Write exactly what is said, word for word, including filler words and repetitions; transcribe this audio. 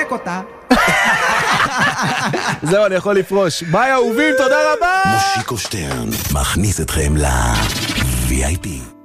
לנמק אותה. זהו, אני יכול לפרוש. ביי אהובים, תודה רבה. מושיקו שטרן מכניס אתכם ל-וי איי פי.